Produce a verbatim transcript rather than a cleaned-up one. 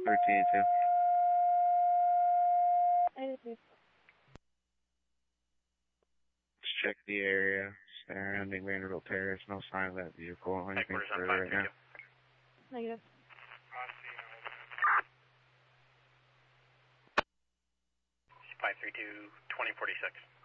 thirteen two. Let's check the area surrounding Vanderbilt Terrace. No sign of that vehicle or anything further right now. Negative. five three two, twenty forty-six.